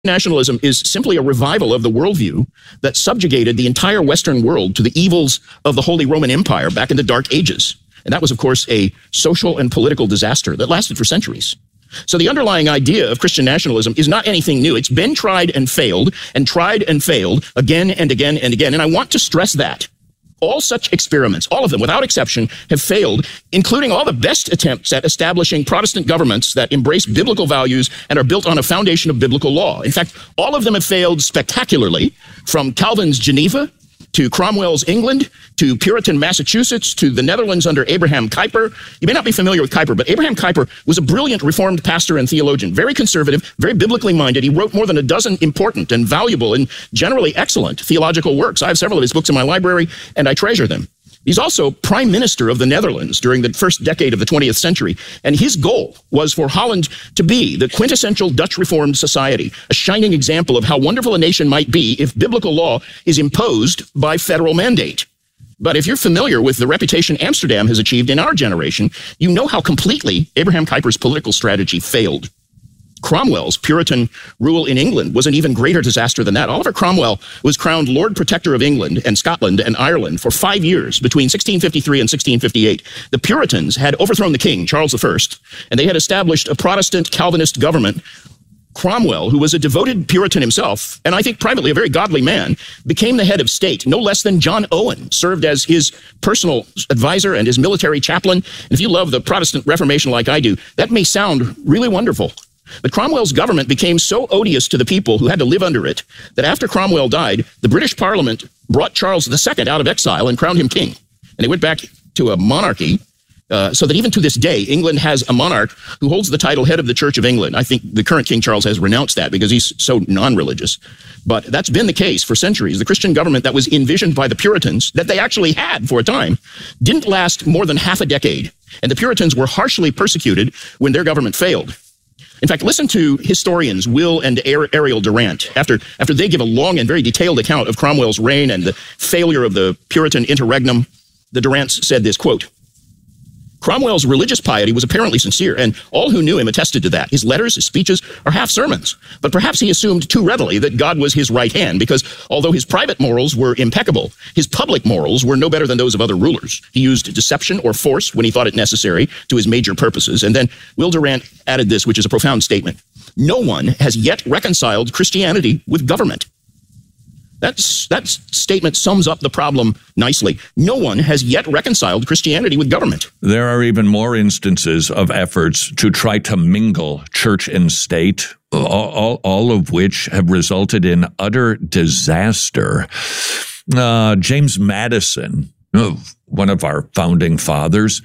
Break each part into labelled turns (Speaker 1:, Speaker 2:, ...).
Speaker 1: Nationalism is simply a revival of the worldview that subjugated the entire Western world to the evils of the Holy Roman Empire back in the Dark Ages. And that was, of course, a social and political disaster that lasted for centuries. So the underlying idea of Christian nationalism is not anything new. It's been tried and failed again and again and again. And I want to stress that. All such experiments, all of them, without exception, have failed, including all the best attempts at establishing Protestant governments that embrace biblical values and are built on a foundation of biblical law. In fact, all of them have failed spectacularly, from Calvin's Geneva to Cromwell's England, to Puritan Massachusetts, to the Netherlands under Abraham Kuyper. You may not be familiar with Kuyper, but Abraham Kuyper was a brilliant Reformed pastor and theologian, very conservative, very biblically minded. He wrote more than a dozen important and valuable and generally excellent theological works. I have several of his books in my library, and I treasure them. He's also Prime Minister of the Netherlands during the first decade of the 20th century, and his goal was for Holland to be the quintessential Dutch Reformed society, a shining example of how wonderful a nation might be if biblical law is imposed by federal mandate. But if you're familiar with the reputation Amsterdam has achieved in our generation, you know how completely Abraham Kuyper's political strategy failed. Cromwell's Puritan rule in England was an even greater disaster than that. Oliver Cromwell was crowned Lord Protector of England and Scotland and Ireland for 5 years between 1653 and 1658. The Puritans had overthrown the king, Charles I, and they had established a Protestant Calvinist government. Cromwell, who was a devoted Puritan himself, and I think privately a very godly man, became the head of state. No less than John Owen served as his personal advisor and his military chaplain. And if you love the Protestant Reformation like I do, that may sound really wonderful. But Cromwell's government became so odious to the people who had to live under it that after Cromwell died, the British Parliament brought Charles II out of exile and crowned him king. And they went back to a monarchy, so that even to this day, England has a monarch who holds the title head of the Church of England. I think the current King Charles has renounced that because he's so non-religious. But that's been the case for centuries. The Christian government that was envisioned by the Puritans, that they actually had for a time, didn't last more than half a decade. And the Puritans were harshly persecuted when their government failed. In fact, listen to historians Will and Ariel Durant after they give a long and very detailed account of Cromwell's reign and the failure of the Puritan interregnum. The Durants said this, quote, Cromwell's religious piety was apparently sincere, and all who knew him attested to that. His letters, his speeches are half sermons. But perhaps he assumed too readily that God was his right hand, because although his private morals were impeccable, his public morals were no better than those of other rulers. He used deception or force when he thought it necessary to his major purposes. And then Will Durant added this, which is a profound statement. No one has yet reconciled Christianity with government. That statement sums up the problem nicely. No one has yet reconciled Christianity with government.
Speaker 2: There are even more instances of efforts to try to mingle church and state, all of which have resulted in utter disaster. James Madison, one of our founding fathers,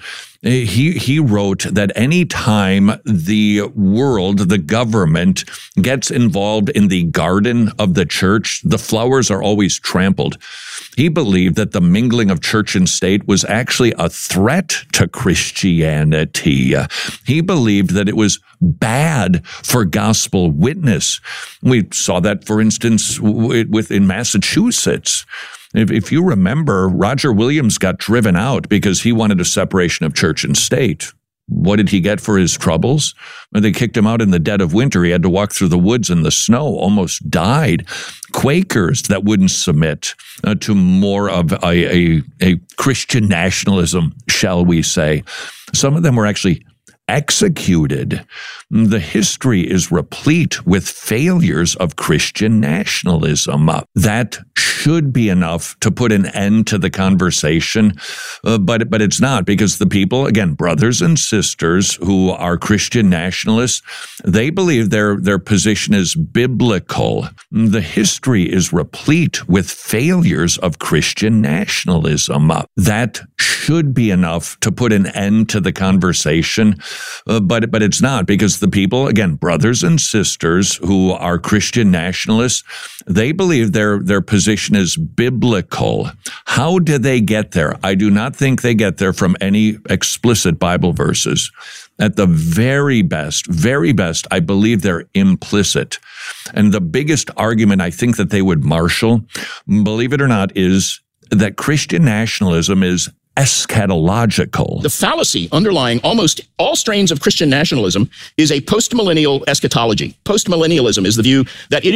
Speaker 2: he wrote that any time the world, the government, gets involved in the garden of the church, the flowers are always trampled. He believed that the mingling of church and state was actually a threat to Christianity. He believed that it was bad for gospel witness. We saw that, for instance, in Massachusetts. If you remember, Roger Williams got driven out because he wanted a separation of church and state. What did he get for his troubles? They kicked him out in the dead of winter. He had to walk through the woods in the snow, almost died. Quakers that wouldn't submit to more of a Christian nationalism, shall we say. Some of them were actually executed. The history is replete with failures of Christian nationalism. That should be enough to put an end to the conversation, but it's not, because the people, again, brothers and sisters who are Christian nationalists, they believe their position is biblical. The history is replete with failures of Christian nationalism. That should be enough to put an end to the conversation, but it's not, because the people, again, brothers and sisters who are Christian nationalists, they believe their position is biblical. How do they get there? I do not think they get there from any explicit Bible verses. At the very best, I believe they're implicit. And the biggest argument I think that they would marshal, believe it or not, is that Christian nationalism is eschatological.
Speaker 1: The fallacy underlying almost all strains of Christian nationalism is a postmillennial eschatology. Postmillennialism is the view that it